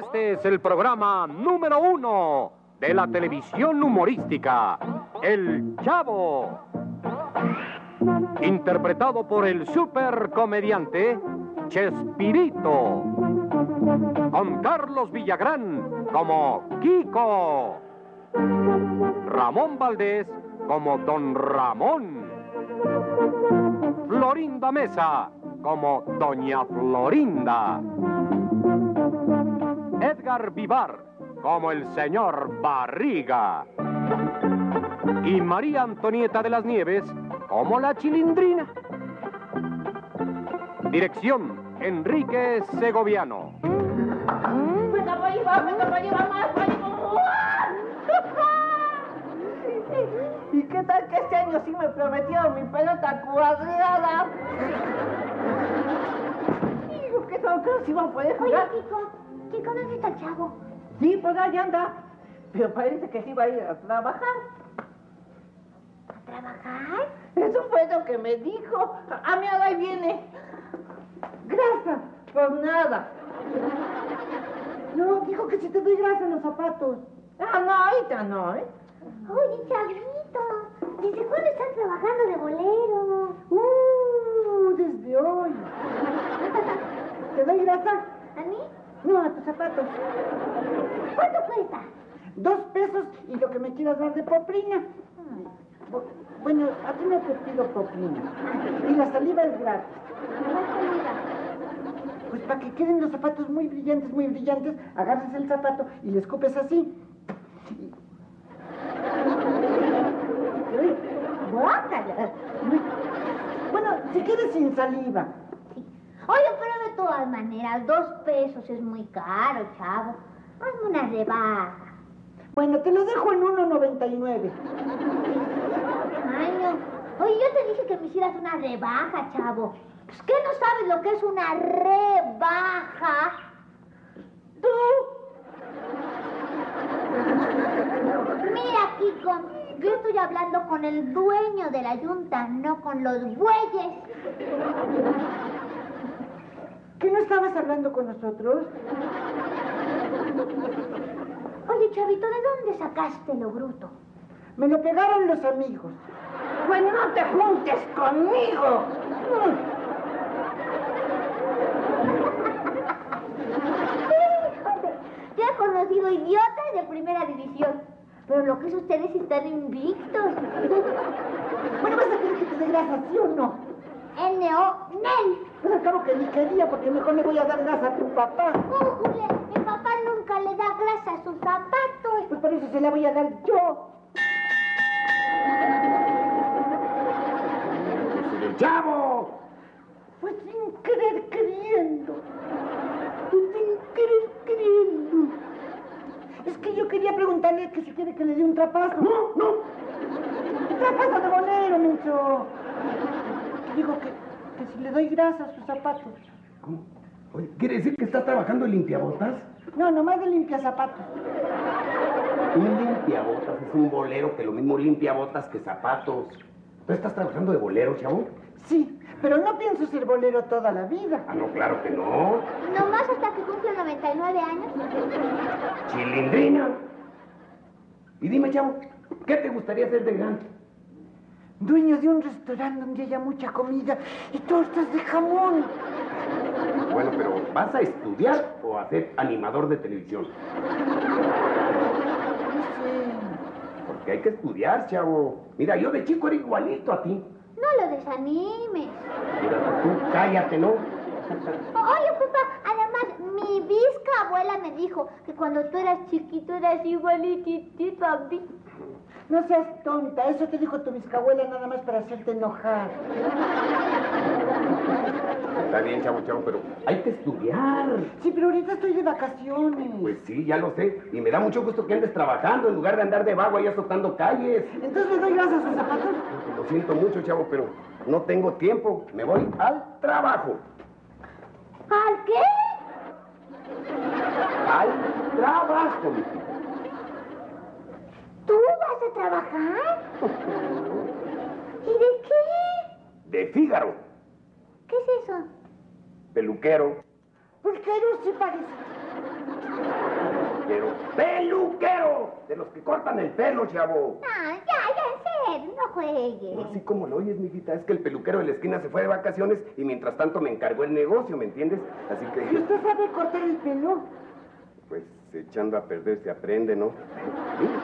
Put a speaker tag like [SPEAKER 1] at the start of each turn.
[SPEAKER 1] Este es el programa número 1 de la televisión humorística, El Chavo. Interpretado por el supercomediante Chespirito. Con Carlos Villagrán como Kiko. Ramón Valdés como Don Ramón. Florinda Mesa como Doña Florinda. Edgar Vivar como el señor Barriga. Y María Antonieta de las Nieves como la Chilindrina. Dirección, Enrique Segoviano.
[SPEAKER 2] ¿Y qué tal que este año sí me prometieron mi pelota cuadrada? Digo que no creo si van a poder jugar.
[SPEAKER 3] Oye, Kiko, ¿dónde está el Chavo?
[SPEAKER 2] Sí, pues ahí anda. Pero parece que sí va a ir a trabajar.
[SPEAKER 3] ¿A trabajar?
[SPEAKER 2] Eso fue lo que me dijo. A mí ahí viene. Grasa, pues nada. No, dijo que si te doy grasa en los zapatos. Ah, no, ahorita no, ¿eh?
[SPEAKER 3] Oye, Chavito, ¿desde cuándo estás trabajando de bolero?
[SPEAKER 2] Desde hoy. ¿Te doy grasa?
[SPEAKER 3] ¿A mí?
[SPEAKER 2] No, a tus zapatos.
[SPEAKER 3] ¿Cuánto cuesta?
[SPEAKER 2] 2 pesos y lo que me quieras dar de poprina. Bueno, a ti no te pido poprina. Y la saliva es gratis. Pues para que queden los zapatos muy brillantes, agarras el zapato y le escupes así. ¡Guácala! Bueno, si quieres sin saliva.
[SPEAKER 3] Sí. Oye, pero de todas maneras, 2 pesos es muy caro, Chavo. Hazme una rebaja.
[SPEAKER 2] Bueno, te lo dejo en 1.99.
[SPEAKER 3] Ay, no. Oye, yo te dije que me hicieras una rebaja, Chavo. Pues, ¿qué no sabes lo que es una rebaja?
[SPEAKER 2] ¿Tú?
[SPEAKER 3] Mira, Kiko, yo estoy hablando con el dueño de la yunta, no con los bueyes.
[SPEAKER 2] ¿Que no estabas hablando con nosotros?
[SPEAKER 3] Oye, Chavito, ¿de dónde sacaste lo bruto?
[SPEAKER 2] Me lo pegaron los amigos. Bueno, no te juntes conmigo.
[SPEAKER 3] Yo he conocido idiotas de primera división, pero lo que es ustedes están invictos.
[SPEAKER 2] Bueno, ¿vas a querer que te dé grasa, sí o no?
[SPEAKER 3] N-O-N-E-L.
[SPEAKER 2] Pues al cabo que ni quería, porque mejor le voy a dar grasa a tu papá.
[SPEAKER 3] Jule, mi papá nunca le da grasa a sus zapatos.
[SPEAKER 2] Pues por eso se la voy a dar yo.
[SPEAKER 1] ¡El Chavo!
[SPEAKER 2] Pues sin querer queriendo. Pues sin querer queriendo. Es que yo quería preguntarle que si quiere que le dé un trapazo.
[SPEAKER 1] ¡No!
[SPEAKER 2] Un trapazo de bolero, menso. Digo que si le doy grasa a sus zapatos.
[SPEAKER 4] ¿Cómo? Oye, ¿quiere decir que estás trabajando en limpiabotas?
[SPEAKER 2] No, nomás de limpiazapatos.
[SPEAKER 4] Un limpiabotas es un bolero que lo mismo limpiabotas que zapatos. ¿Tú estás trabajando de bolero, Chavo?
[SPEAKER 2] Sí, pero no pienso ser bolero toda la vida.
[SPEAKER 4] Ah, no, claro que no.
[SPEAKER 3] Nomás hasta que cumpla 99 años.
[SPEAKER 4] Chilindrina. Y dime, Chavo, ¿qué te gustaría hacer de grande?
[SPEAKER 2] Dueño de un restaurante donde haya mucha comida y tortas de jamón.
[SPEAKER 4] Bueno, pero ¿vas a estudiar o a ser animador de televisión?
[SPEAKER 2] No sé.
[SPEAKER 4] Porque hay que estudiar, Chavo. Mira, yo de chico era igualito a ti.
[SPEAKER 3] No lo desanimes.
[SPEAKER 4] Mira, tú cállate, ¿no?
[SPEAKER 3] Oye, papá, además, mi bisabuela me dijo que cuando tú eras chiquito eras igualitito a mí.
[SPEAKER 2] No seas tonta, eso te dijo tu bisabuela nada más para hacerte enojar.
[SPEAKER 4] Está bien, Chavo, pero hay que estudiar.
[SPEAKER 2] Sí, pero ahorita estoy de vacaciones.
[SPEAKER 4] Pues sí, ya lo sé. Y me da mucho gusto que andes trabajando en lugar de andar de vago ahí azotando calles.
[SPEAKER 2] Entonces le doy grasa a sus zapatos.
[SPEAKER 4] Lo siento mucho, Chavo, pero no tengo tiempo. Me voy al trabajo.
[SPEAKER 3] ¿Al qué?
[SPEAKER 4] Al trabajo, mi hija.
[SPEAKER 3] ¿Tú vas a trabajar? ¿Y de qué?
[SPEAKER 4] De Fígaro.
[SPEAKER 3] ¿Qué es eso?
[SPEAKER 4] Peluquero.
[SPEAKER 2] Porque no se parece.
[SPEAKER 4] peluquero. ¡Peluquero! De los que cortan el pelo, chavo.
[SPEAKER 3] Ah, ya, en serio, no juegues.
[SPEAKER 4] Así como lo oyes, mijita, es que el peluquero de la esquina se fue de vacaciones y mientras tanto me encargó el negocio, ¿me entiendes? Así
[SPEAKER 2] ¿Y
[SPEAKER 4] que,
[SPEAKER 2] usted sabe cortar el pelo?
[SPEAKER 4] pues, echando a perder se aprende, ¿no?